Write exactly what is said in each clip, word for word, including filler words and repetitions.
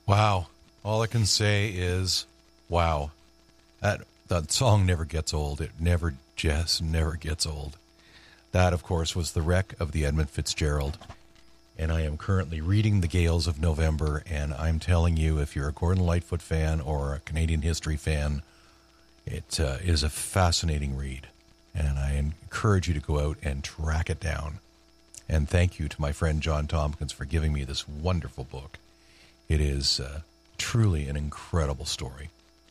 Wow. All I can say is, wow. That that song never gets old. It never just never gets old. That, of course, was The Wreck of the Edmund Fitzgerald. And I am currently reading The Gales of November, and I'm telling you, if you're a Gordon Lightfoot fan or a Canadian history fan, it uh, is a fascinating read. And I encourage you to go out and track it down. And thank you to my friend John Tompkins for giving me this wonderful book. It is uh, truly an incredible story.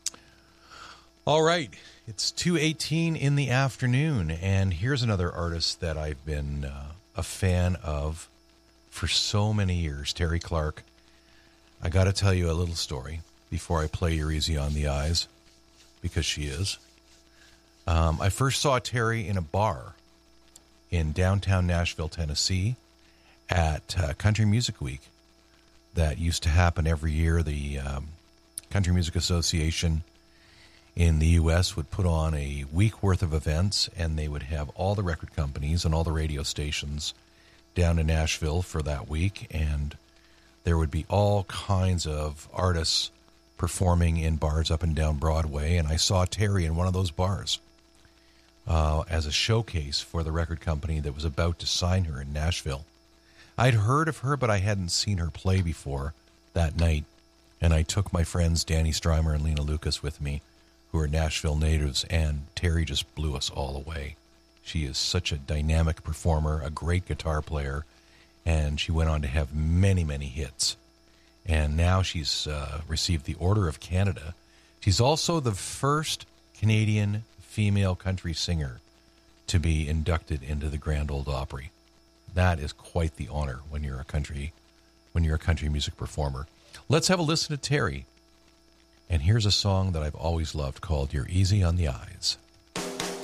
All right, it's two eighteen in the afternoon, and here's another artist that I've been uh, a fan of for so many years, Terri Clark. I got to tell you a little story before I play You're Easy on the Eyes, because she is. Um, I first saw Terri in a bar in downtown Nashville, Tennessee, at uh, Country Music Week. That used to happen every year. The um, Country Music Association in the U S would put on a week worth of events, and they would have all the record companies and all the radio stations down in Nashville for that week, and there would be all kinds of artists performing in bars up and down Broadway, and I saw Terri in one of those bars uh, as a showcase for the record company that was about to sign her in Nashville. I'd heard of her, but I hadn't seen her play before that night, and I took my friends Danny Strymer and Lena Lucas with me, who are Nashville natives, and Terri just blew us all away. She is such a dynamic performer, a great guitar player, and she went on to have many, many hits. And now she's uh, received the Order of Canada. She's also the first Canadian female country singer to be inducted into the Grand Ole Opry. That is quite the honor when you're a country, when you're a country music performer. Let's have a listen to Terri. And here's a song that I've always loved called You're Easy on the Eyes.